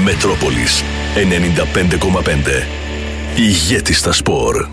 Μετρόπολης 95,5. Ηγέτης στα σπορ.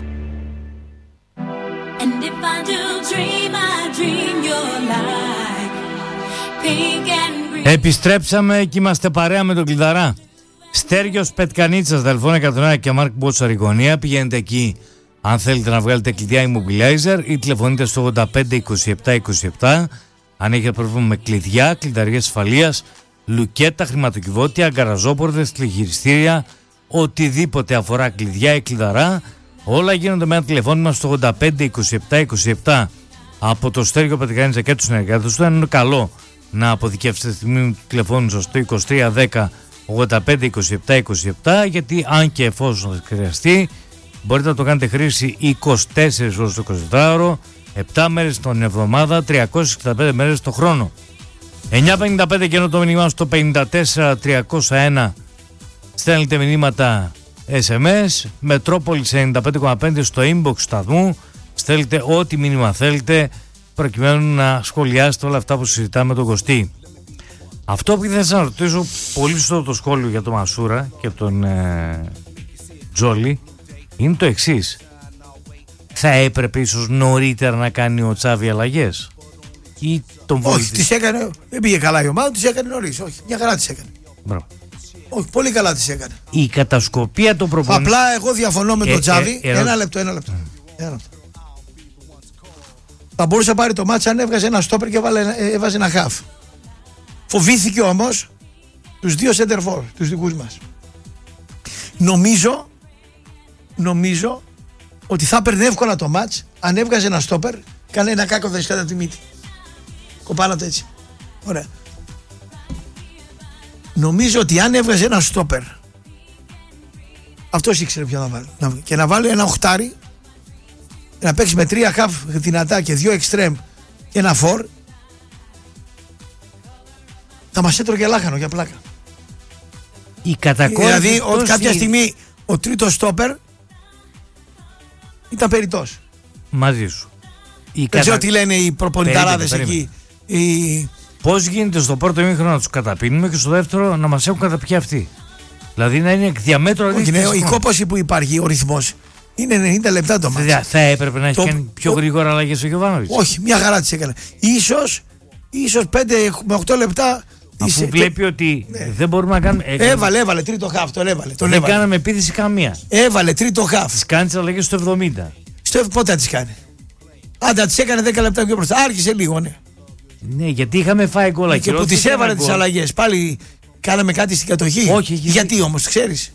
Επιστρέψαμε και είμαστε παρέα με τον Κλειδαρά. Στέργιος Πετκανίτσας, Δελφών 101 και Μάρκ Μπότσαρη γωνία. Πηγαίνετε εκεί αν θέλετε να βγάλετε κλειδιά Immobilizer ή τηλεφωνείτε στο 85 27 27. Αν έχετε πρόβλημα με κλειδιά, κλειδαρίες ασφαλείας, λουκέτα, χρηματοκιβώτια, γκαραζόπορτες, τηλεγυριστήρια, οτιδήποτε αφορά κλειδιά ή κλειδαρά, όλα γίνονται με ένα τηλεφώνημα στο 85 27 27 από το Στέργιο Πετκανίτσα και τους συνεργάτες του. Είναι καλό να αποθηκεύσετε τη τιμή του τηλεφώνου σας στο 2310 85 27 27, γιατί αν και εφόσον χρειαστεί μπορείτε να το κάνετε χρήση 24 ώρες το 24ωρο, 7 μέρες την εβδομάδα, 365 μέρες το χρόνο. 9.55 και ενώ το μήνυμά στο 54 301 στέλνετε μηνύματα SMS, Μετρόπολης 95,5 στο inbox σταθμού, στέλνετε ό,τι μήνυμα θέλετε προκειμένου να σχολιάσετε όλα αυτά που συζητάμε με τον Κωστή. Αυτό που ήθελα να ρωτήσω, πολύ σωστό το σχόλιο για τον Μασούρα και τον Τζόλι, είναι το εξής. Θα έπρεπε ίσως νωρίτερα να κάνει ο Τσάβι αλλαγές ή τον βοήθησε? Όχι, τις έκανε, δεν πήγε καλά η ομάδα, τις έκανε νωρίς. Όχι, μια χαρά τις έκανε. Μπράβο. Όχι, πολύ καλά τις έκανε. Η κατασκοπία των προπονητών. Απλά εγώ διαφωνώ με τον Τσάβι. Ένα λεπτό. Θα μπορούσε να πάρει το μάτσα αν έβγαζε ένα στόπερ και έβαζε ένα χαφ. Φοβήθηκε όμως τους δύο σεντερφόρ, τους δικούς μας. Νομίζω ότι θα έπαιρνε εύκολα το μάτς αν έβγαζε ένα στόπερ, κάνει ένα κάκο δεξιά από τη μύτη. Κοπάνα το έτσι. Ωραία. Νομίζω ότι αν έβγαζε ένα στόπερ, αυτός ήξερε ποιο να βάλει. Και να βάλει ένα οχτάρι, να παίξει με 3 χαφ δυνατά και 2 εξτρέμ και ένα φορ, θα μας έτρωγε λάχανο για πλάκα. Η κατακόρυφη. Δηλαδή ότι κάποια στιγμή ο τρίτος στόπερ ήταν περιττός. Μαζί σου. Δεν ξέρω τι λένε οι προπονηταράδες εκεί. Πώς γίνεται στο πρώτο ημίχρονο να τους καταπίνουμε και στο δεύτερο να μας έχουν καταπιεί αυτοί? Δηλαδή να είναι εκ διαμέτρου αντίθετο. Η κόπωση που υπάρχει, ο ρυθμός, είναι 90 λεπτά το μάτι. Θα έπρεπε να έχει κάνει πιο γρήγορα αλλαγές ο Γιωβάνοβιτς. Όχι, μια χαρά τις έκανε. Ίσως 5 με 8 λεπτά. Αφού βλέπει ότι δεν μπορούμε να κάνουμε. Έβαλε τρίτο χαφ, τον έβαλε. Δεν κάναμε επίθεση καμία. Έβαλε τρίτο χαφ. Τις κάνει τις αλλαγές στο 70. Πότε θα τις κάνει? Άντα, τις έκανε 10 λεπτά πιο μπροστά. Άρχισε λίγο, ναι. Ναι, γιατί είχαμε φάει γκολ. Και που τις έβαλε τις αλλαγές. Πάλι κάναμε κάτι στην κατοχή. Όχι, γιατί όμως, ξέρεις?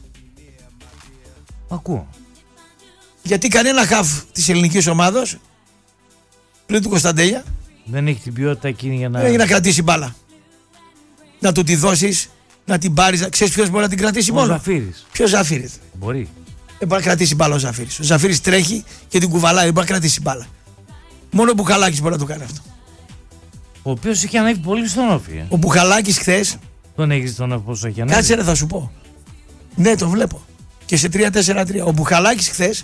Ακούω. Γιατί κανένα χαφ της ελληνικής ομάδος πλην του Κωνσταντέλια δεν έχει την ποιότητα εκείνη για να. Δεν έχει να κρατήσει μπάλα. Να του τη δώσεις, να την πάρεις. Ξέρεις ποιος μπορεί να την κρατήσει μόνο? Ο Ζαφύρης. Ποιος Ζαφύρης? Μπορεί. Δεν μπορεί να κρατήσει μπάλα ο Ζαφύρης. Ο Ζαφύρης τρέχει και την κουβαλάει, δεν μπορεί να κρατήσει μπάλα. Μόνο ο Μπουχαλάκης μπορεί να το κάνει αυτό. Ο οποίος έχει ανέβει πολύ στον Όφη. Ο Μπουχαλάκης χθες. Τον έχεις τον Όφη πόσο έχει ανέβει? Κάτσε ρε, θα σου πω. Ναι, το βλέπω. Και σε 3-4-3. Ο Μπουχαλάκης χθες,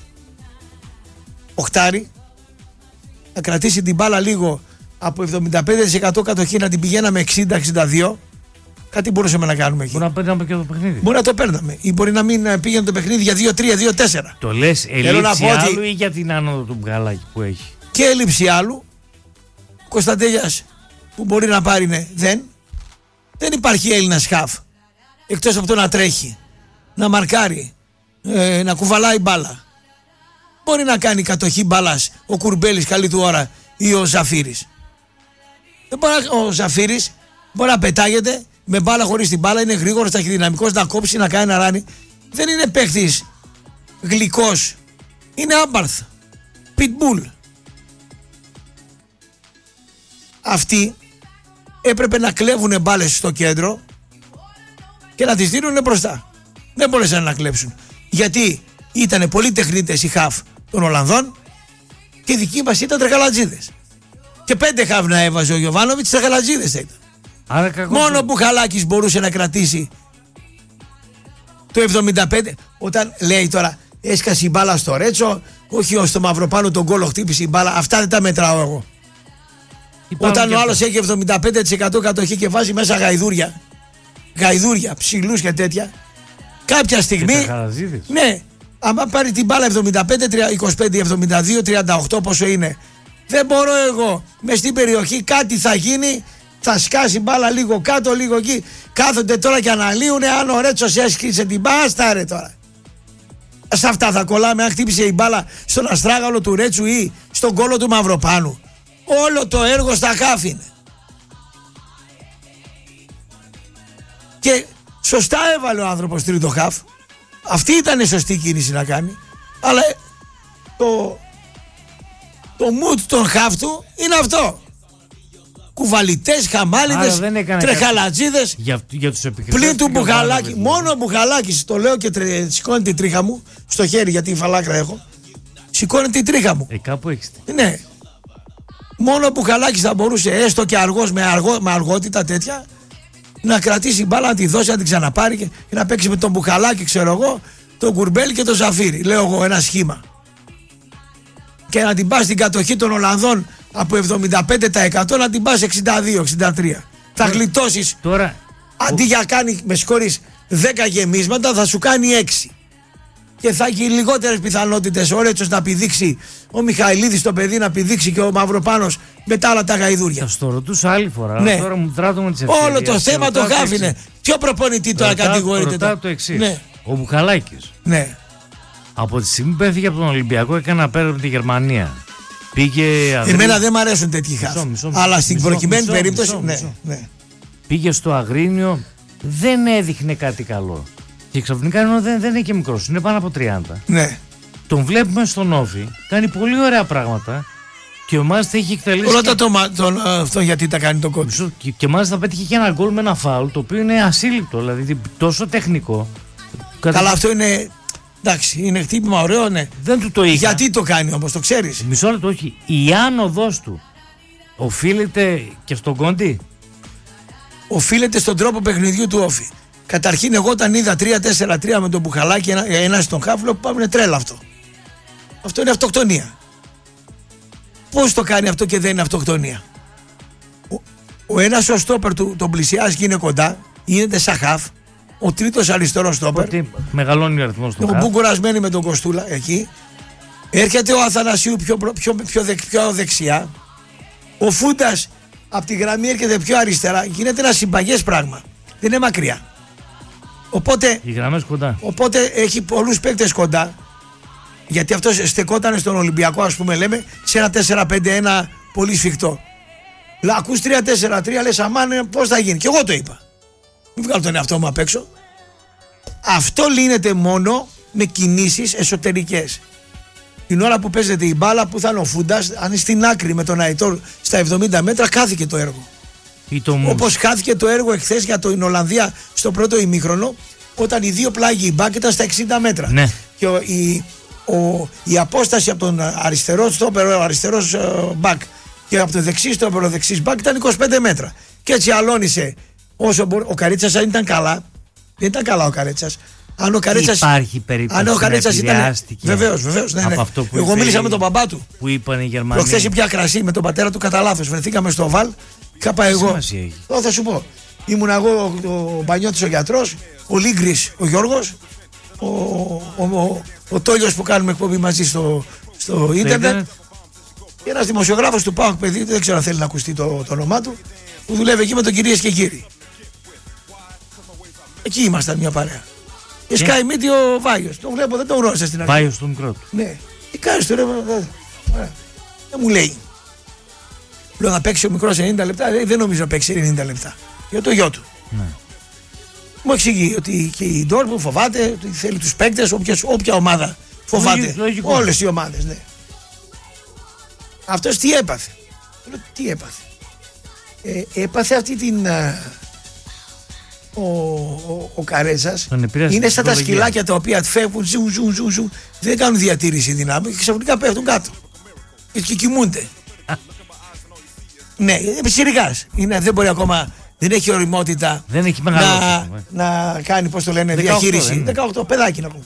οχτάρι, να κρατήσει την μπάλα λίγο από 75% κατοχή, να την πηγαίναμε 60-62. Κάτι μπορούσαμε να κάνουμε εκεί. Μπορεί να παίρναμε και το παιχνίδι. Μπορεί να το παίρναμε. Ή μπορεί να μην πήγαινε το παιχνίδι για 2-3, 2-4. Το λες έλλειψη άλλου ή για την άνοδο του Μπουχαλάκη που έχει? Και έλλειψη άλλου. Ο Κωνσταντέλιας που μπορεί να πάρει, ναι, δεν υπάρχει Έλληνας χαφ. Εκτός από το να τρέχει, να μαρκάρει, να κουβαλάει μπάλα. Μπορεί να κάνει κατοχή μπάλας ο Κουρμπέλης καλή του ώρα ή ο Ζαφύρης. Ο Ζαφύρης μπορεί να πετάγεται με μπάλα χωρίς την μπάλα, είναι γρήγορος, ταχυδυναμικός, να κόψει, να κάνει, να ράνει. Δεν είναι παίχτης γλυκός. Είναι άμπαρθ. Pitbull. Αυτοί έπρεπε να κλέβουν μπάλες στο κέντρο και να τις δίνουν μπροστά. Δεν μπορέσαν να κλέψουν. Γιατί ήταν πολλοί τεχνίτες οι χαφ των Ολλανδών και οι δικοί μας ήταν τρεχαλατζίδες. Και 5 χαφ να έβαζε ο Γιωβάνοβιτς, τρεχαλατζίδες θα ήταν. Μόνο που Μπουχαλάκης μπορούσε να κρατήσει το 75. Όταν λέει τώρα έσκασε η μπάλα στο Ρέτσο, όχι στο Μαυροπάνο τον κόλο χτύπησε η μπάλα, αυτά δεν τα μετράω εγώ. Όταν ο άλλος έχει 75% κατοχή και βάζει μέσα γαϊδούρια, ψηλούς και τέτοια, κάποια στιγμή. Ναι, άμα πάρει την μπάλα 75, 25, 72, 38 πόσο είναι. Δεν μπορώ εγώ μες στην περιοχή, κάτι θα γίνει, θα σκάσει μπάλα λίγο κάτω, λίγο εκεί. Κάθονται τώρα και αναλύουνε αν ο Ρέτσος έσκησε την μπάστα ρε τώρα. Σε αυτά θα κολλάμε αν χτύπησε η μπάλα στον αστράγαλο του Ρέτσου ή στον κόλο του Μαυροπάνου. Όλο το έργο στα χάφη είναι. Και σωστά έβαλε ο άνθρωπος τρίτο χάφ. Αυτή ήταν η σωστή κίνηση να κάνει. Αλλά το mood των χάφ του είναι αυτό. Κουβαλιτές, χαμάλιδες, τρεχαλατζίδες. Για τους επικριτές. Πλην του Μπουχαλάκη. Μόνο ο Μπουχαλάκης, το λέω και σηκώνει την τρίχα μου στο χέρι γιατί η φαλάκρα έχω. Σηκώνει την τρίχα μου. Κάπου έχεις. Ναι. Μόνο ο Μπουχαλάκης θα μπορούσε έστω και αργός με αργότητα τέτοια να κρατήσει μπάλα, να τη δώσει, να την ξαναπάρει και να παίξει με τον Μπουχαλάκη, ξέρω εγώ, τον Κουρμπέλη και τον Ζαφύρι. Λέω εγώ ένα σχήμα. Και να την πας στην κατοχή των Ολλανδών από 75% να την πας 62-63. Θα γλιτώσεις. Τώρα, αντί για κάνει, με συγχωρείς, 10 γεμίσματα θα σου κάνει 6. Και θα έχει λιγότερες πιθανότητες ο Ρέτσος να πηδήξει, ο Μιχαηλίδης το παιδί να πηδήξει και ο Μαυροπάνος με τα άλλα τα γαϊδούρια. Θα στο ρωτούσα άλλη φορά. Ναι. Τώρα μου τράτω τις ευκαιρίες. Όλο το θέμα το χάφινε. Ποιο προπονητή τώρα κατηγορείται? Ρωτάω το εξής. Ναι. Ο Μπουχαλάκης. Ναι. Από τη στιγμή που έφυγε από τον Ολυμπιακό έκανε ένα πέρα από τη Γερμανία. Πήγε. Εμένα δεν μου αρέσουν τέτοιοι χάφ. Αλλά στην προκειμένη περίπτωση. Ναι. Πήγε στο Αγρίνιο, δεν έδειχνε κάτι καλό. Και ξαφνικά ενώ δεν είναι και μικρός, είναι πάνω από 30. Ναι. Τον βλέπουμε στον Όφη, κάνει πολύ ωραία πράγματα και μάλιστα έχει εκτελέσει. Ρώτα αυτό γιατί τα κάνει το κότσο. Και μάλιστα πέτυχε και ένα γκολ με ένα φάουλ το οποίο είναι ασύλληπτο, δηλαδή τόσο τεχνικό. Καλά, αυτό είναι. Εντάξει, είναι χτύπημα ωραίο, ναι. Δεν του το είχα. Γιατί το κάνει όμως, το ξέρεις? Μισό λεπτό, όχι. Η άνοδος του οφείλεται και στον Κόντι. Οφείλεται στον τρόπο παιχνιδιού του Όφη. Καταρχήν, εγώ όταν είδα 3-4-3 με τον Μπουχαλάκη, ένα στον Χάφλο, που πάμε, είναι τρέλα αυτό. Αυτό είναι αυτοκτονία. Πώς το κάνει αυτό και δεν είναι αυτοκτονία? Ο ένας ο στόπερ του τον πλησιάζει και είναι κοντά, γίνεται σαν χαφ. Ο τρίτος αριστερός στόπερ. Μεγαλώνει ο αριθμός του χαφ. Ο Μπούγκουρας μένει με τον Κοστούλα εκεί. Έρχεται ο Αθανασίου πιο δεξιά. Ο Φούντας από τη γραμμή έρχεται πιο αριστερά. Γίνεται ένα συμπαγές πράγμα. Δεν είναι μακριά. Οπότε, οι γραμμές κοντά. Οπότε έχει πολλούς παίκτες κοντά. Γιατί αυτός στεκόταν στον Ολυμπιακό, ας πούμε, λέμε, σε ένα 4-5-1 πολύ σφιχτό. Ακούς 3-4-3, λες αμάν, πώς θα γίνει? Και εγώ το είπα. Μην βγάλω τον εαυτό μου απ' έξω. Αυτό λύνεται μόνο με κινήσεις εσωτερικές. Την ώρα που παίζεται η μπάλα, που θα είναι ο Φούντας, αν είναι στην άκρη με τον Αϊτόρ στα 70 μέτρα, χάθηκε το έργο. Όπως χάθηκε το έργο εχθές για την Ολλανδία στο πρώτο ημίχρονο, όταν οι δύο πλάγοι μπακ ήταν στα 60 μέτρα. Ναι. Και η απόσταση από τον αριστερό στόπερ, ο αριστερός μπακ, και από το δεξί στόπερ, ο δεξής μπακ ήταν 25 μέτρα. Και έτσι αλώνησε όσο μπορεί. Ο Καρίτσας, αν ήταν καλά, δεν ήταν καλά ο Καρίτσας. Αν ο Καρίτσας, υπάρχει περίπτωση αν ο Καρίτσας ήταν. Βεβαίως, ναι. Εγώ μίλησα με τον μπαμπά του. Που είπαν οι Γερμανοί. Προχθές πια κρασί με τον πατέρα του κατά λάθος. Βρεθήκαμε στο Βαλ. Είχα πάει εγώ. Θα σου πω. Ήμουν εγώ, ο Μπανιώτης ο γιατρός, ο Λίγκρης ο Γιώργος, ο Τόλιος που κάνουμε εκπομπή μαζί στο ίντερνετ. Και ένας δημοσιογράφος του ΠΑΟΚ, παιδί, δεν ξέρω αν θέλει να ακουστεί το όνομά του, που δουλεύει εκεί με τον κυρίες και κύριοι. Εκεί ήμασταν μια παρέα. Και σκάει μύτη ο Βάγιος. Τον βλέπω, δεν τον γνώρισα στην αρχή. Βάγιος του μικρό του. Ναι. Τι κάνεις τώρα? Δεν μου λέει. Λέω να παίξει ο μικρός 90 λεπτά. Δεν νομίζω να παίξει 90 λεπτά. Για το γιο του. Ναι. Μου εξηγεί ότι και η Ντόρτμουντ φοβάται, ότι θέλει τους παίκτες, όποια ομάδα φοβάται. Όλες οι ομάδες, ναι. Αυτός τι έπαθε? Λέω, τι έπαθε? Έπαθε αυτή την. Ο Καρέτσας είναι σαν τα σκυλάκια τα οποία φεύγουν, ζουν, δεν κάνουν διατήρηση δυνάμει και ξαφνικά πέφτουν κάτω. Και κοιμούνται. Ναι, είναι πιτσιρικάς. Δεν μπορεί ακόμα, δεν έχει ωριμότητα. Δεν έχει να κάνει, πώς το λένε, διαχείριση. 18, παιδάκι να πούμε.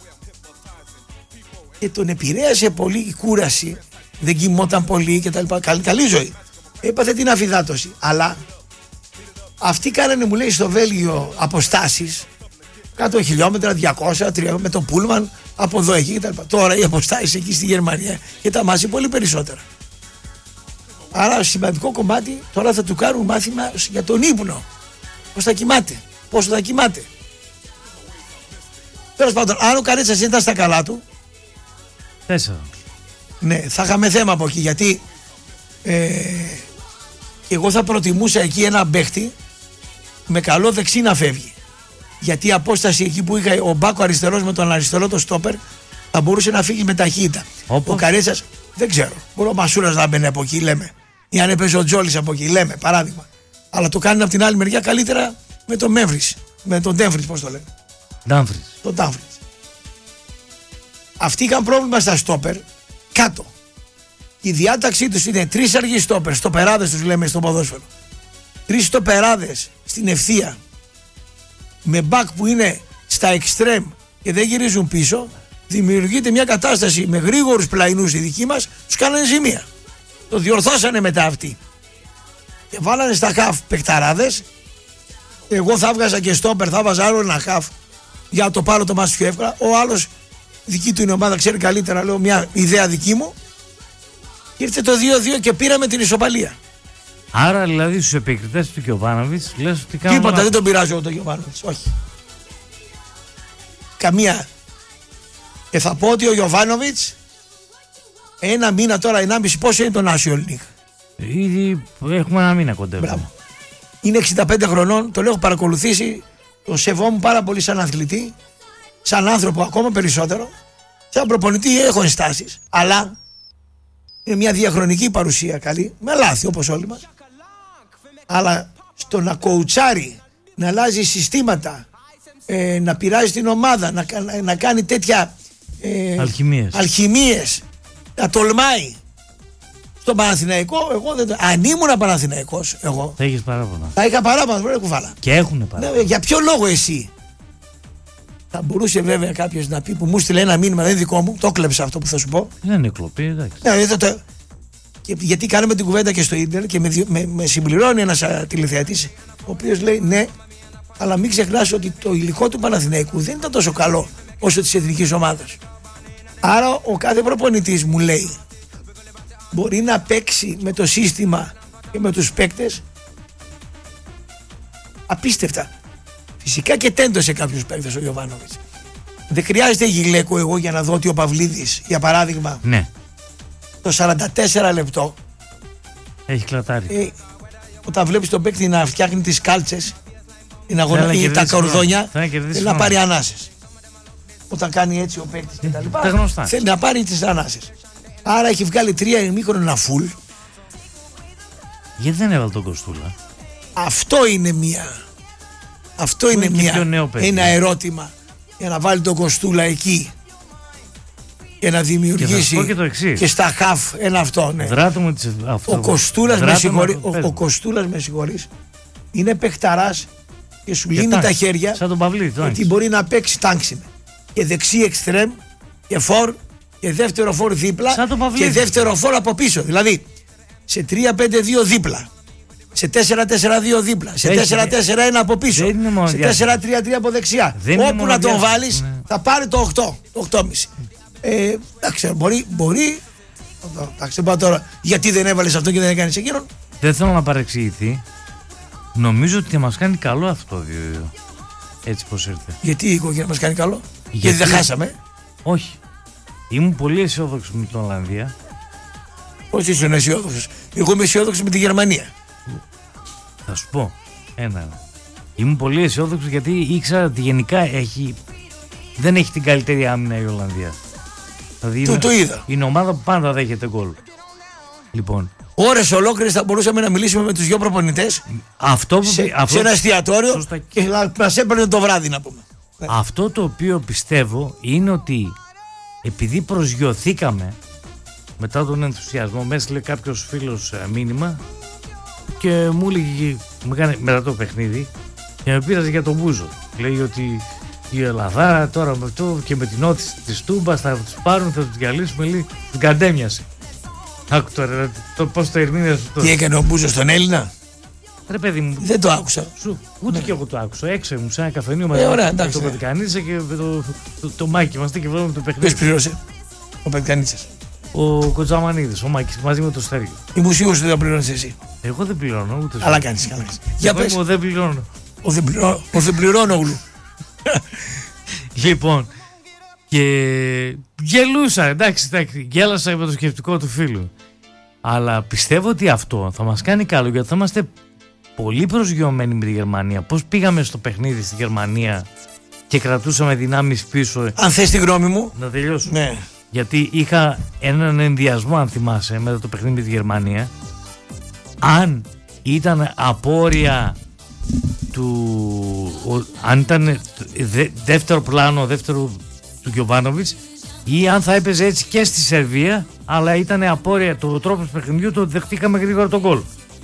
Και τον επηρέασε πολύ η κούραση. Δεν κοιμόταν πολύ κτλ. Καλή ζωή. Έπαθε την αφυδάτωση. Αλλά αυτοί κάνανε, μου λέει, στο Βέλγιο αποστάσεις. 100 χιλιόμετρα, 200, 300 με το πούλμαν από εδώ εκεί κτλ. Τώρα οι αποστάσεις εκεί στη Γερμανία και τα μαζί πολύ περισσότερα. Άρα σημαντικό κομμάτι τώρα θα του κάνουν μάθημα για τον ύπνο. Πώς θα κοιμάται, πόσο θα κοιμάται. Τέλος πάντων, αν ο Καρέτσας ήταν στα καλά του, 4. ναι, θα είχαμε θέμα από εκεί, γιατί και εγώ θα προτιμούσα εκεί ένα παίχτη με καλό δεξί να φεύγει. Γιατί η απόσταση εκεί που είχα ο Μπάκο αριστερός με τον αριστερό το στόπερ θα μπορούσε να φύγει με ταχύτητα. Όπως? Ο Καρέτσας δεν ξέρω. Μπορεί ο Μασούρας να μπαίνει από εκεί, λέμε. Ή αν έπαιζε ο Τζόλης από εκεί, λέμε, παράδειγμα. Αλλά το κάνει από την άλλη μεριά καλύτερα με τον Μέμβρις. Με τον Ντέμφρις, πώς το λένε. Ντάμφρις. Τον Ντάμφρις. Αυτοί είχαν πρόβλημα στα στόπερ κάτω. Η διάταξή τους είναι 3 αργοί στόπερ, στοπεράδες τους λέμε στο ποδόσφαιρο. 3 στοπεράδες στην ευθεία. Με μπακ που είναι στα εξτρέμ και δεν γυρίζουν πίσω, δημιουργείται μια κατάσταση με γρήγορους πλαϊνούς. Οι δικοί μας τους κάνανε ζημία. Το διορθώσανε μετά αυτοί. Και βάλανε στα χαφ παιχταράδες. Εγώ θα έβγαζα και στόπερ, θα βάζα άλλο ένα χαφ για να το πάρω το μάτι πιο εύκολα. Ο άλλος, δική του είναι ομάδα, ξέρει καλύτερα, λέω μια ιδέα δική μου. Ήρθε το 2-2 και πήραμε την ισοπαλία. Άρα δηλαδή στους επικριτές του Γιοβάνοβιτς λες ότι κάνουν. Τίποτα, δεν τον πειράζω εγώ τον Γιοβάνοβιτς, όχι. Καμία. Και θα πω ότι ο Γιοβάνοβιτς ένα μήνα τώρα, 1,5, πόσο είναι το National League. Ήδη έχουμε ένα μήνα κοντεύουμε. Μπράβο. Είναι 65 χρονών, τον έχω παρακολουθήσει, τον σεβόμουν πάρα πολύ σαν αθλητή, σαν άνθρωπο ακόμα περισσότερο. Σαν προπονητή έχω ενστάσεις, αλλά είναι μια διαχρονική παρουσία καλή, με λάθη όπως όλοι μας. Αλλά στο να κοουτσάρει, να αλλάζει συστήματα, να πειράζει την ομάδα, να κάνει τέτοια αλχημίες, να τολμάει. Στον Παναθηναϊκό, εγώ δεν. Αν ήμουν Παναθηναϊκός, εγώ. Θα είχες παράπονα. Θα είχα παράπονα, δεν κουβάλα. Και έχουνε παράπονα. Ναι, για ποιο λόγο εσύ. Θα μπορούσε βέβαια κάποιος να πει που μου στείλε ένα μήνυμα, δεν είναι δικό μου, το κλέψα αυτό που θα σου πω. Δεν είναι κλοπή, εντάξει. Ναι, και γιατί κάναμε την κουβέντα και στο ίντερνετ και με συμπληρώνει ένας τηλεθεατής, ο οποίος λέει ναι, αλλά μην ξεχνάς ότι το υλικό του Παναθηναϊκού δεν ήταν τόσο καλό όσο της εθνικής ομάδας. Άρα ο κάθε προπονητής μου λέει μπορεί να παίξει με το σύστημα και με τους παίκτες απίστευτα. Φυσικά και τέντωσε κάποιους παίκτες ο Γιοβάνοβιτς. Δεν χρειάζεται γυλαίκο εγώ για να δω ότι ο Παυλίδης, για παράδειγμα, ναι, το 44 λεπτό έχει κλατάρει. Όταν βλέπεις τον παίκτη να φτιάχνει τις κάλτσες ή τα κορδόνια, θέλει να πάρει ανάσες. Όταν κάνει έτσι ο παίκτης και τα λοιπά, θέλει να πάρει τις ανάσες. Άρα έχει βγάλει 3 ημίχρονα φουλ. Γιατί δεν έβαλε τον Κοστούλα? Αυτό είναι ένα ερώτημα για να βάλει τον Κοστούλα εκεί και να δημιουργήσει και στα χαφ ένα αυτό. Ναι. Ο Κοστούλας με συγχωρείς είναι παιχταράς και σου λύνει τα χέρια, σαν τον Παυλίδη, γιατί μπορεί να παίξει τάξινε και δεξί εξτρέμ και φορ και δεύτερο φόρ δίπλα και δεύτερο φόρ από πίσω. Δηλαδή σε 3-5-2 δίπλα, σε 4-4-2 δίπλα, σε 4-4-1 από πίσω, σε 4-3-3 από δεξιά. Όπου να τον βάλεις θα πάρει το 8, το 8,5. Εντάξει, μπορεί. Εντάξει, πάω τώρα γιατί δεν έβαλες αυτό και δεν έκανες εκείνον. Δεν θέλω να παρεξηγηθεί. Νομίζω ότι μας κάνει καλό αυτό 2-2. Έτσι πως ήρθε. Γιατί η οικογένεια μας κάνει καλό? Γιατί δεν χάσαμε? Όχι. Ήμουν πολύ αισιόδοξος με την Ολλανδία. Πώς ήσουν αισιόδοξος? Εγώ είμαι αισιόδοξος με τη Γερμανία. Θα σου πω ένα. Ήμουν πολύ αισιόδοξος γιατί ήξερα ότι γενικά δεν έχει την καλύτερη άμυνα η Ολλανδία. Δηλαδή το είδα. Είναι ομάδα που πάντα δέχεται γκολ. Λοιπόν, ώρες ολόκληρες θα μπορούσαμε να μιλήσουμε με τους δυο προπονητές σε ένα εστιατόριο και μας έπαιρνε το βράδυ να πούμε. Αυτό το οποίο πιστεύω είναι ότι επειδή προσγειωθήκαμε μετά τον ενθουσιασμό, με έστειλε κάποιος φίλος μήνυμα και μου έλεγε μετά το παιχνίδι και με πήραζε για τον Μπούζο. Λέει ότι η Ελλάδα τώρα με αυτό και με την όθηση της Τούμπας θα τους πάρουν, θα τους διαλύσουμε, λέει, την καντέμιασε. Άκου τώρα πώς το ερμήνευσε. Τι έκανε ο Μπούζος στον Έλληνα? Ρε παιδί μου. Δεν το άκουσα. Ούτε και εγώ το άκουσα. Έξω ήμουν σε ένα καφενείο ωραία, με τον Πετκανίτσα και το Μάκη. Είμαστε και βλέπουμε το παιχνίδι. Ποιος πλήρωσε? Ο Πετκανίτσας. Ο Κοτζαμανίδης, ο Μάκης μαζί με το Στέργιο. Η μουσείο σου δεν πληρώνεις εσύ? Εγώ δεν πληρώνω ούτε. Αλλά κάνεις. Για πες. Εγώ δεν πληρώνω. Ο δεν πληρώνω ούλου. Λοιπόν, και γελούσα, εντάξει, γέλασα με το σκεπτικό του φίλου. Αλλά πιστεύω ότι αυτό θα μας κάνει καλό, γιατί θα είμαστε πολύ προσγειωμένοι με τη Γερμανία. Πώς πήγαμε στο παιχνίδι στη Γερμανία και κρατούσαμε δυνάμεις πίσω. Αν θες τη γνώμη μου. Να τελειώσω. Ναι. Γιατί είχα έναν ενδιασμό, αν θυμάσαι, μετά το παιχνίδι με τη Γερμανία. Αν ήταν απόρρια αν ήταν δεύτερο πλάνο, δεύτερο του Γιοβάνοβιτς, ή αν θα έπαιζε έτσι και στη Σερβία, αλλά ήταν απόρρια το τρόπο του παιχνιδιού, το δεχτήκαμε γρήγορα τον γκολ.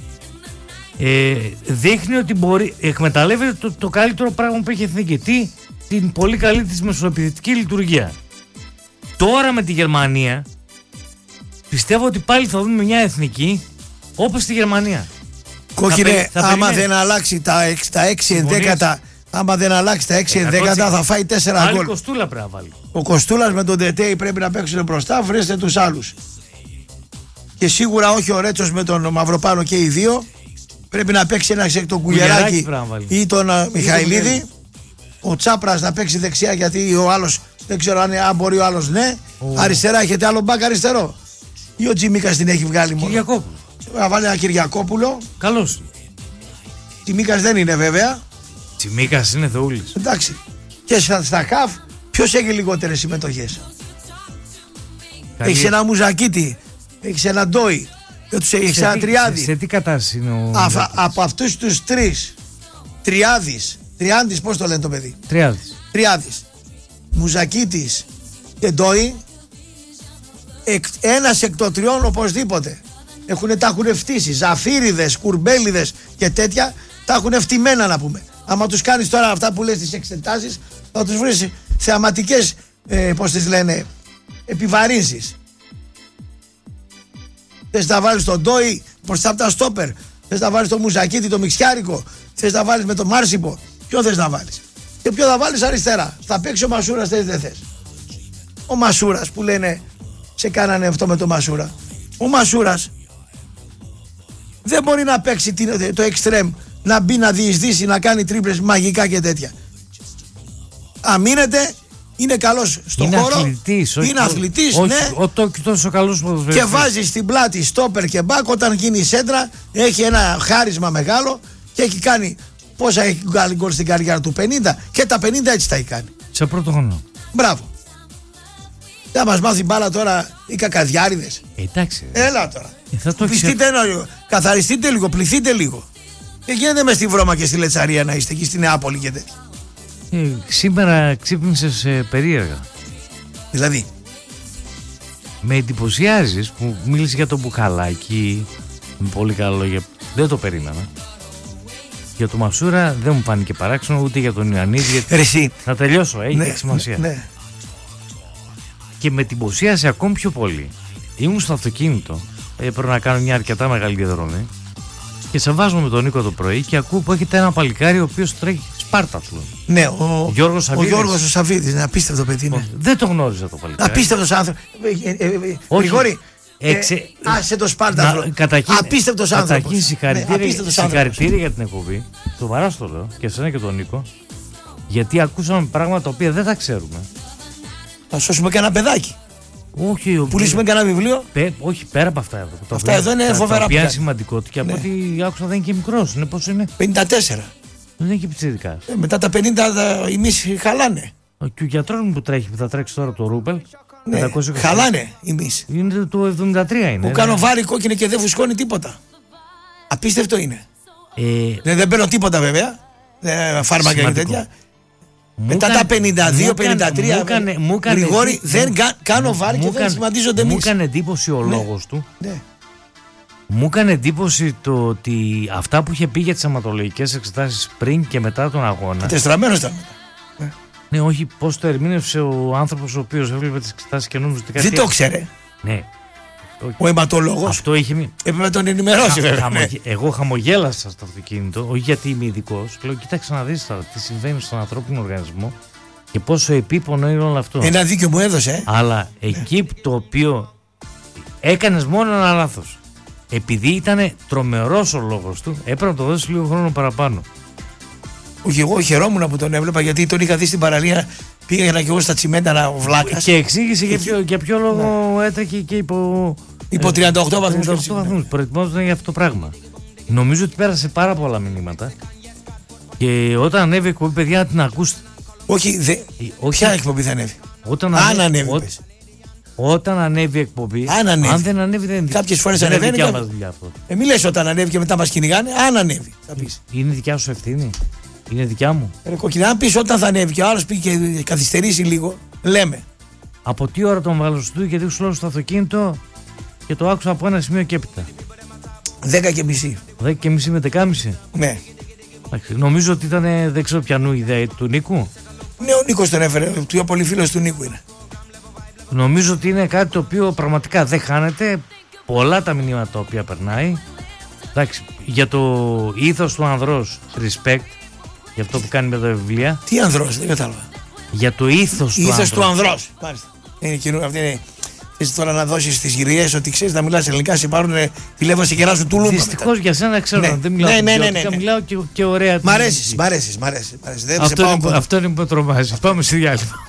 Δείχνει ότι εκμεταλλεύεται το καλύτερο πράγμα που έχει η Εθνική, την πολύ καλή της μεσοεπιθετική λειτουργία. Τώρα με τη Γερμανία πιστεύω ότι πάλι θα δούμε μια Εθνική όπως στη Γερμανία. Κόκκινε, άμα δεν αλλάξει τα 6 ενδέκατα, άμα δεν αλλάξει τα 6 ενδέκατα θα φάει 4 γκολ. Άλλη Κοστούλα πρέπει να βάλει. Ο Κοστούλας με τον Τετέι πρέπει να παίξουν μπροστά, βρέστε τους άλλους. Και σίγουρα όχι ο Ρέτσος με τον Μαυροπάνο και οι δύο. Πρέπει να παίξει ένας εκ τον Κουλιεράκη ή τον Μιχαηλίδη. Ο Τσάπρας να παίξει δεξιά, γιατί ο άλλος δεν ξέρω αν μπορεί ο άλλος, ναι. Αριστερά έχετε άλλο μπακ αριστερό? Ή ο Τζιμίκας την έχει βγάλει μόνο? Κυριακόπουλο. Να βάλει ένα Κυριακόπουλο. Καλός. Τσιμίκας δεν είναι βέβαια. Τσιμίκας είναι θεούλης. Εντάξει. Και στα χαφ ποιος έχει λιγότερες συμμετοχές? Έχεις ένα Μουζακίτη, έχεις ένα Ντόι, έχεις ένα Τριάδη. Σε τι κατάσταση είναι ο από αυτούς τους τρεις, Τριάντης, πώς το λένε το παιδί? Τριάδης, Μουζακίτης και Ντόι, ένας εκ των τριών οπωσδήποτε. Τα έχουν φτύσει. Ζαφύριδες, κουρμπέλιδες και τέτοια τα έχουν φτυμένα, να πούμε. Άμα τους κάνεις τώρα αυτά που λες τις εξετάσεις, θα τους βρεις θεαματικές, πώς τις λένε, επιβαρύνσεις. Θες να βάλεις τον Ντόι μπροστά από τα στόπερ, θες να βάλεις τον Μουζακίτη, τον Μιξιάρικο, θες να βάλεις με τον Μάρσιπο, ποιο θες να βάλεις? Και ποιο θα βάλεις αριστερά? Θα παίξει ο Μασούρας, δεν θες? Ο Μασούρας που λένε σε κάνανε αυτό με τον Μασούρα. Ο Μασούρας δεν μπορεί να παίξει το εξτρέμ, να μπει, να διεισδύσει, να κάνει τρίπλες μαγικά και τέτοια. Αμήνεται, είναι καλός στον χώρο. Είναι αθλητής, ναι. Τόσο καλός ποδοσφαιριστής. Και βάζει στην πλάτη στόπερ και μπακ. Όταν γίνει σέντρα, έχει ένα χάρισμα μεγάλο και έχει κάνει. Πόσα έχει κάνει γκολ στην καριέρα του? 50. Και τα 50 έτσι τα έχει κάνει. Σε πρώτο χρόνο. Μπράβο. Θα μας μάθει μπάλα τώρα οι κακαδιάριδες? Εντάξει. Έλα τώρα. Καθαριστείτε λίγο, πληθείτε λίγο. Και γίνεται μες στη Βρώμα και στη Λετσαρία να είστε εκεί στη Νεάπολη και τέτοια. Σήμερα ξύπνησες περίεργα. Δηλαδή? Με εντυπωσιάζεις που μίλησε για το Μπουχαλάκι. Με πολύ καλά λόγια. Δεν το περίμενα. Για το Μασούρα δεν μου φάνηκε παράξενο, ούτε για τον Ιωαννίδη. Να τελειώσω, έχει σημασία. Ναι. Και με εντυπωσίασε ακόμη πιο πολύ. Ήμουν στο αυτοκίνητο. Πρέπει να κάνω μια αρκετά μεγάλη διαδρομή. Και σε βάζω με τον Νίκο το πρωί και ακούω που έχετε ένα παλικάρι ο οποίος τρέχει Σπάρταθλο. Ναι, ο Γιώργος ο Σαββίδης, είναι απίστευτο παιδί. Ναι. Δεν το γνώριζα το παλικάρι. Απίστευτος άνθρωπος. Γρηγόρη, άσε το Σπάρταθλο. Απίστευτος άνθρωπος. Καταρχήν συγχαρητήρια για την εκπομπή. Το παρά το λέω και εσένα και τον Νίκο. Γιατί ακούσαμε πράγματα τα οποία δεν τα ξέρουμε. Θα σώσουμε και ένα παιδάκι. Όχι, πουλήσουμε κανένα βιβλίο. Όχι, πέρα από αυτά εδώ. Αυτά εδώ είναι φοβερά. Τα οποία είναι σημαντικό και από ό,τι άκουσα δεν είναι και μικρός. Είναι πόσο είναι? 54. Δεν είναι και πιτσιρικάς. Μετά τα 50 οι μισοί χαλάνε. Και ο γιατρός μου που τρέχει, που θα τρέξει τώρα το Ρούπελ. Ναι, χαλάνε οι μισοί. Είναι το 73 είναι. Που κάνω βάρη κόκκινο και δεν φουσκώνει τίποτα. Απίστευτο είναι. Δεν παίρνω τίποτα βέβαια. Φάρμακα και τέτοια. Μετά τα 52-53 Γρηγόρη δεν κάνω βάρη και δεν σημαντίζονται εμείς. Μου έκανε εντύπωση ο λόγος του. Μου έκανε εντύπωση το ότι αυτά που είχε πει για τις αιματολογικές εξετάσεις πριν και μετά τον αγώνα. Κατεστραμμένος ήταν. Ναι, όχι, πώς το ερμήνευσε ο άνθρωπος ο οποίος έβλεπε τις εξετάσεις και νόμιζε ότι κάτι. Δεν το ξέρε. Ναι. ο αιματολόγος. Αυτό είχε. Έπρεπε να τον ενημερώσει, βέβαια. Εγώ χαμογέλασα στο αυτοκίνητο, όχι γιατί είμαι ειδικός. Λέω, κοίταξε να δεις τώρα τι συμβαίνει στον ανθρώπινο οργανισμό και πόσο επίπονο είναι όλο αυτό. Ένα δίκιο μου έδωσε. Αλλά εκεί το οποίο έκανες μόνο ένα λάθος. Επειδή ήταν τρομερός ο λόγος του, έπρεπε να το δώσεις λίγο χρόνο παραπάνω. Όχι, εγώ χαιρόμουν που τον έβλεπα γιατί τον είχα δει στην παραλία. Πήγα και εγώ στα τσιμέντα να βλάκα. Και εξήγησε για ποιο λόγο έτρεχε και υπό 38 βαθμούς. 38 βαθμούς. Προετοιμάζονταν για αυτό το πράγμα. Νομίζω ότι πέρασε πάρα πολλά μηνύματα. Και όταν ανέβει η εκπομπή, παιδιά, να την ακούσετε. Όχι, ποια εκπομπή θα ανέβει? Αν ανέβει. Όταν ανέβει η εκπομπή. Αν δεν ανέβει, δεν είναι. Κάποιες φορές ανεβαίνει. Είναι δικιά μας δουλειά αυτό. Μη λες όταν ανέβει και μετά μας κυνηγάνε. Αν ανέβει, θα πεις. Είναι δικιά σου ευθύνη. Είναι δικιά μου. Κοκκινά, αν πεις όταν θα ανέβει και ο άλλος πήγε και καθυστερήσει λίγο, λέμε. Από τι ώρα τον βάλω στο γιατί σου λέω στο αυτοκίνητο και το άκουσα από ένα σημείο και έπειτα. 10:30. 10:30 με 10:30. Ναι. Νομίζω ότι ήταν, δεν ξέρω ποιανού ιδέα του Νίκου. Ναι, ο Νίκος τον έφερε. Πιο πολύ φίλος του Νίκου είναι. Νομίζω ότι είναι κάτι το οποίο πραγματικά δεν χάνεται. Πολλά τα μηνύματα τα οποία περνάει. Εντάξει, για το ήθος του ανδρός, respect. Για αυτό που κάνει με τα βιβλία. Τι ανδρός, δεν κατάλαβα. Για το ήθος του ανδρός. Μάλιστα. Αυτή είναι. Θες τώρα να δώσεις τις γυριές ότι ξέρεις να μιλάς ελληνικά, σε πάρουν τηλέφωνο σε κεράσου του Λούμπα. Δυστυχώς για σένα ξέρω να δεν μιλάω. Ναι. Μιλάω και ωραία. Μ' αρέσεις. Αυτό είναι που με τρομάζει. Πάμε στη διάλειμμα.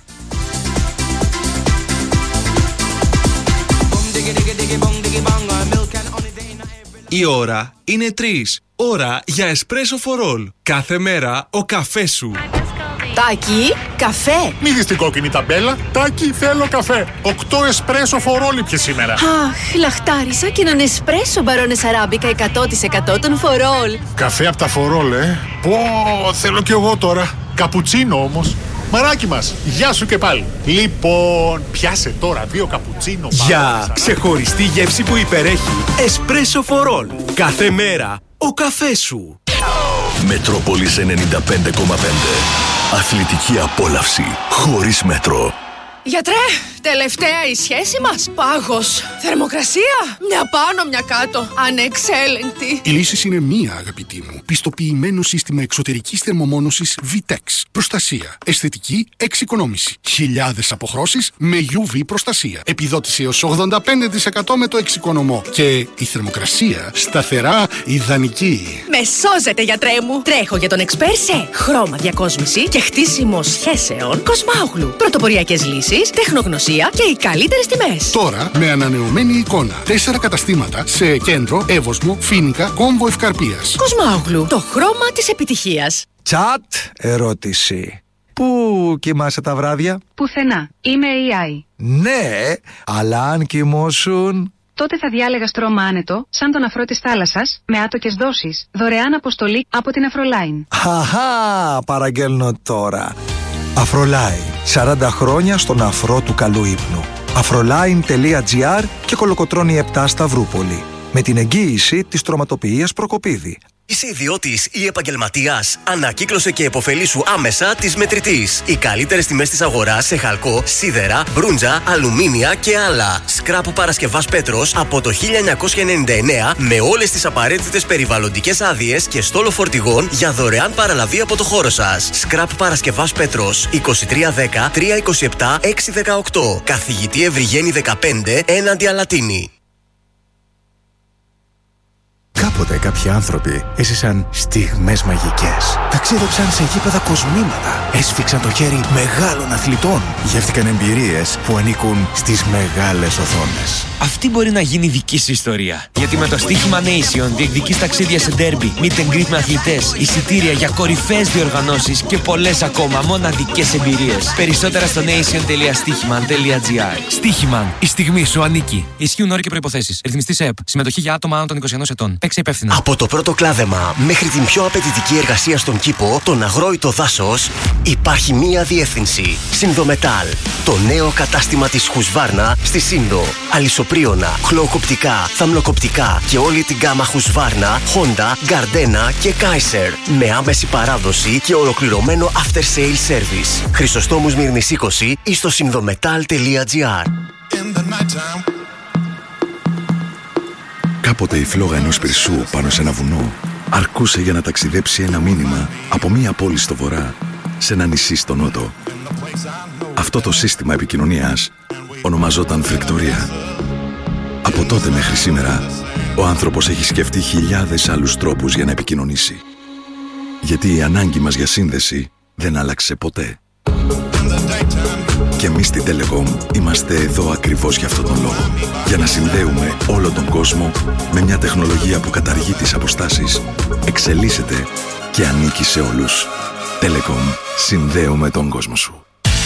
Η ώρα είναι 3. Ώρα για εσπρέσο φορόλ. Κάθε μέρα ο καφές σου. Τάκη, καφέ. Μη δεις την κόκκινη ταμπέλα. Τάκη, θέλω καφέ. 8 εσπρέσο φορόλ ήπιες σήμερα. Αχ, λαχτάρισα και έναν εσπρέσο μπαρόνες αράμπικα 100% των φορόλ. Καφέ από τα φορόλ, Πω, θέλω κι εγώ τώρα. Καπουτσίνο όμως. Μαράκι μας, γεια σου και πάλι. Λοιπόν, πιάσε τώρα 2 καπουτσίνο. Για ξεχωριστή γεύση που υπερέχει. Εσπρέσο φορόλ. Κάθε μέρα ο καφές σου. Μετρόπολης 95,5. Αθλητική απόλαυση χωρίς μέτρο. Γιατρέ, τελευταία η σχέση μας. Πάγος. Θερμοκρασία. Μια πάνω, μια κάτω. Ανεξέλεγκτη. Η λύση είναι μία, αγαπητή μου. Πιστοποιημένο σύστημα εξωτερικής θερμομόνωσης VTEX. Προστασία. Αισθητική εξοικονόμηση. Χιλιάδες αποχρώσεις με UV προστασία. Επιδότηση έως 85% με το εξοικονομό. Και η θερμοκρασία σταθερά ιδανική. Με σώζετε, γιατρέ μου. Τρέχω για τον Expert σε χρώμα διακόσμηση και χτίσιμο σχέσεων Κοσμάουγλου. Πρωτοποριακές λύσεις, τεχνογνωσία και οι καλύτερες τιμές. Τώρα με ανανεωμένη εικόνα. 4 καταστήματα σε Κέντρο, Εύωσμο, Φοίνικα, Κόμβο Ευκαρπίας. Κοσμάουγλου, το χρώμα της επιτυχίας. Τσατ ερώτηση. Πού κοιμάσαι τα βράδια? Πουθενά. Είμαι AI. Ναι, αλλά αν κοιμώσουν... Τότε θα διάλεγα στρώμα άνετο, σαν τον αφρό της θάλασσας, με άτοκες δόσεις. Δωρεάν αποστολή από την Αφρολάιν. Χαχά, παραγγέλνω τώρα. Αφρολάιν. 40 χρόνια στον αφρό του καλού ύπνου. Afroline.gr και Κολοκοτρώνη 7 Σταυρούπολη. Με την εγγύηση της τροματοποιίας Προκοπίδη. Είσαι ιδιώτης ή επαγγελματίας? Ανακύκλωσε και επωφελήσου άμεσα της Μετρητής. Οι καλύτερες τιμές της αγοράς σε χαλκό, σίδερα, μπρούντζα, αλουμίνια και άλλα. Σκράπ Παρασκευάς Πέτρος από το 1999 με όλες τις απαραίτητες περιβαλλοντικές άδειες και στόλο φορτηγών για δωρεάν παραλαβή από το χώρο σας. Σκράπ Παρασκευάς Πέτρος 2310 327 618. Καθηγητή Ευρυγένη 15 έναντι Αλατίνη. Κάποτε κάποιοι άνθρωποι έζησαν στιγμές μαγικές. Ταξίδεψαν σε γήπεδα κοσμήματα. Έσφιξαν το χέρι μεγάλων αθλητών. Γεύτηκαν εμπειρίες που ανήκουν στις μεγάλες οθόνες. Αυτή μπορεί να γίνει δική σου ιστορία. Γιατί με το στοίχημα Nation διεκδικείς ταξίδια σε ντέρμπι, meet and greet με αθλητές, εισιτήρια για κορυφαίες διοργανώσεις και πολλές ακόμα μοναδικές εμπειρίες. Περισσότερα στο nation.stichiman.gr. Stichiman, η στιγμή σου ανήκει. Ισχύουν όροι και προϋποθέσεις. Ρυθμιστής ΕΕΠ. Συμμετοχή για άτομα άνω των 21 ετών. Παίξε υπεύθυνα. Από το πρώτο κλάδεμα μέχρι την πιο απαιτητική εργασία στον κήπο, τον αγρόητο δάσος, υπάρχει μία διεύθυνση. Συνδομετάλ. Το νέο κατάστημα της Χουσβάρνα στη Σύνδο. Αλυσοπρίωνα, χλωοκοπτικά, θαμνοκοπτικά και όλη την γκάμα Husqvarna, Honda, Gardena και Kaiser. Με άμεση παράδοση και ολοκληρωμένο after sale service. Χρυσοστόμου Μύρνης 20 ή στο συνδομετάλ.gr. Κάποτε η φλόγα ενός πυρσού πάνω σε ένα βουνό αρκούσε για να ταξιδέψει ένα μήνυμα από μία πόλη στο βορρά σε ένα νησί στο νότο. Αυτό το σύστημα επικοινωνίας ονομαζόταν φρικτορία. Από τότε μέχρι σήμερα, ο άνθρωπος έχει σκεφτεί χιλιάδες άλλους τρόπους για να επικοινωνήσει. Γιατί η ανάγκη μας για σύνδεση δεν άλλαξε ποτέ. Και εμείς στην Telecom είμαστε εδώ ακριβώς για αυτόν τον λόγο. Για να συνδέουμε όλο τον κόσμο με μια τεχνολογία που καταργεί τις αποστάσεις, εξελίσσεται και ανήκει σε όλους. Telecom. Συνδέουμε τον κόσμο σου.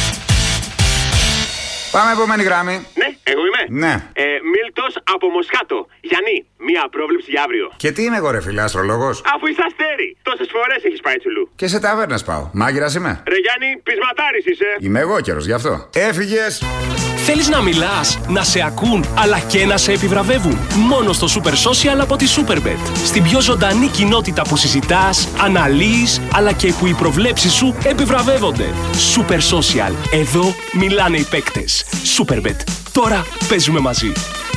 Πάμε επόμενη γράμμη. Ναι, εγώ είμαι. Ναι. Μίλτος από Μοσχάτο. Γιάννη, μία πρόβλεψη για αύριο. Και τι είμαι εγώ, ρε φίλε, αστρολόγος? Αφού είσαι αστέρι. Τόσες φορές έχεις πάει τσουλού. Και σε ταβέρνες πάω. Μάγειρας είμαι. Ρε Γιάννη, πεισματάρης είσαι. Είμαι εγώ καιρός γι' αυτό. Έφυγες. Θέλεις να μιλάς, να σε ακούν, αλλά και να σε επιβραβεύουν? Μόνο στο Super Social από τη Superbet. Στην πιο ζωντανή κοινότητα που συζητάς, αναλύεις, αλλά και που οι προβλέψεις σου επιβραβεύονται. Super Social. Εδώ μιλάνε οι παίκτες. Superbet. Τώρα παίζουμε μαζί.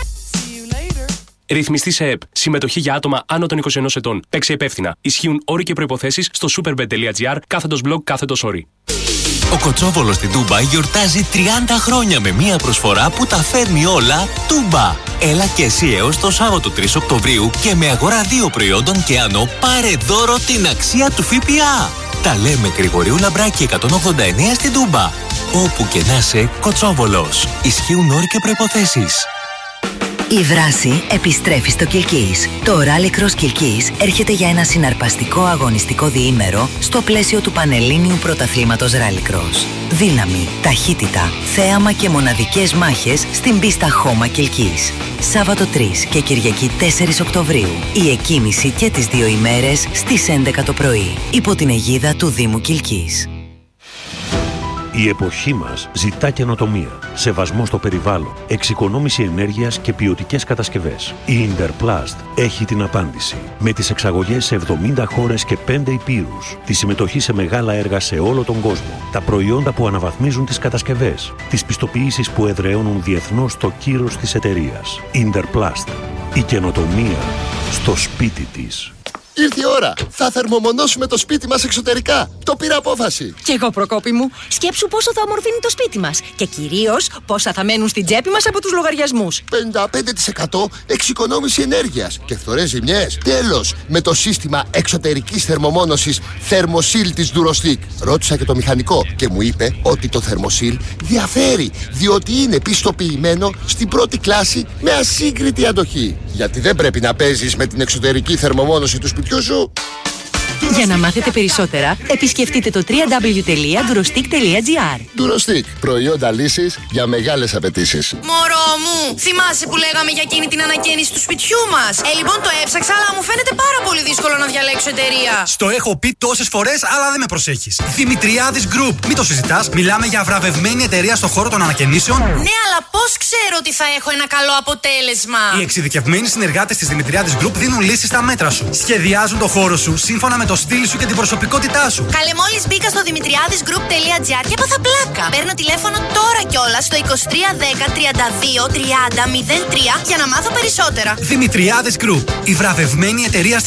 Ρυθμιστή σε ΕΠ. Συμμετοχή για άτομα άνω των 21 ετών. Παίξε υπεύθυνα. Ισχύουν όροι και προϋποθέσεις στο superbet.gr/blog/όροι. Ο Κοτσόβολος στην Τούμπα γιορτάζει 30 χρόνια με μία προσφορά που τα φέρνει όλα Τούμπα. Έλα και εσύ έως το Σάββατο 3 Οκτωβρίου και με αγορά 2 προϊόντων και άνω πάρε δώρο την αξία του ΦΠΑ. Τα λέμε Γρηγορίου Λαμπράκη 189 στην Τούμπα. Όπου και να είσαι, Κοτσόβολος. Ισχύουν όροι και προϋποθέσεις. Η δράση επιστρέφει στο Κιλκής. Το Rally Cross Κιλκής έρχεται για ένα συναρπαστικό αγωνιστικό διήμερο στο πλαίσιο του Πανελλήνιου Πρωταθλήματος Rally Cross. Δύναμη, ταχύτητα, θέαμα και μοναδικές μάχες στην πίστα Χώμα Κιλκής. Σάββατο 3 και Κυριακή 4 Οκτωβρίου. Η εκκίνηση και τις 2 ημέρες στις 11 το πρωί. Υπό την αιγίδα του Δήμου Κιλκής. Η εποχή μας ζητά καινοτομία, σεβασμό στο περιβάλλον, εξοικονόμηση ενέργειας και ποιοτικές κατασκευές. Η Interplast έχει την απάντηση. Με τις εξαγωγές σε 70 χώρες και 5 υπήρους, τη συμμετοχή σε μεγάλα έργα σε όλο τον κόσμο, τα προϊόντα που αναβαθμίζουν τις κατασκευές, τις πιστοποιήσεις που εδραιώνουν διεθνώς το κύρος της εταιρείας. Interplast. Η καινοτομία στο σπίτι της. Ήρθε η ώρα. Θα θερμομονώσουμε το σπίτι μας εξωτερικά. Το πήρα απόφαση. Κι εγώ, Προκόπη μου. Σκέψου πόσο θα ομορφύνει το σπίτι μας. Και κυρίως πόσα θα μένουν στην τσέπη μας από τους λογαριασμούς. 55% εξοικονόμηση ενέργειας και φθορές ζημιές. Τέλος, με το σύστημα εξωτερικής θερμομόνωσης Thermosil της Durostick. Ρώτησα και το μηχανικό και μου είπε ότι το Thermosil διαφέρει, διότι είναι πιστοποιημένο στην πρώτη κλάση με ασύγκριτη αντοχή. Γιατί δεν πρέπει να παίζεις με την εξωτερική θερμομόνωση του σπιτιού σου. Για να μάθετε περισσότερα, επισκεφτείτε το www.durostick.gr. Durostick. Προϊόντα λύσης για μεγάλες απαιτήσεις. Μωρό μου, θυμάσαι που λέγαμε για εκείνη την ανακαίνιση του σπιτιού μας? Λοιπόν, το έψαξα, αλλά μου φαίνεται πάρα πολύ δύσκολο να διαλέξω εταιρεία. Στο έχω πει τόσες φορές, αλλά δεν με προσέχεις. Δημητριάδης Group. Μην το συζητάς. Μιλάμε για βραβευμένη εταιρεία στο χώρο των ανακαινήσεων. Ναι, αλλά πώς ξέρω ότι θα έχω ένα καλό αποτέλεσμα? Οι εξειδικευμένοι συνεργάτες της Δημητριάδης Group δίνουν λύσεις στα μέτρα σου. Σχεδιάζουν το χώρο σου σύμφωνα με το στυλ σου και την προσωπικότητά σου. Καλέ, μόλις μπήκα στο δημητριάδisgroup.gr και έπαθα πλάκα. Παίρνω τηλέφωνο τώρα κιόλας στο 2310 32 30 03 για να μάθω περισσότερα. Δημητριάδης Group. Η βραβευμένη εταιρεία στη